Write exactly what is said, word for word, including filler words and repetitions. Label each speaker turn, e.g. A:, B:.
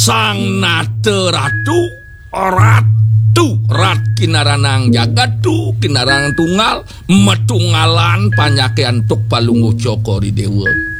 A: sang nate ratu ratu rat kinaranang jagatu kinarang tunggal metunggalan panyakean tuk palungguh Joko di dewa